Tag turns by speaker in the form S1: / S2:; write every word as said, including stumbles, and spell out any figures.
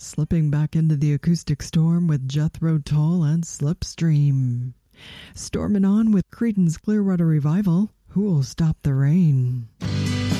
S1: slipping back into the acoustic storm with Jethro Tull and Slipstream. Storming on with Creedence Clearwater Revival, Who'll Stop the Rain?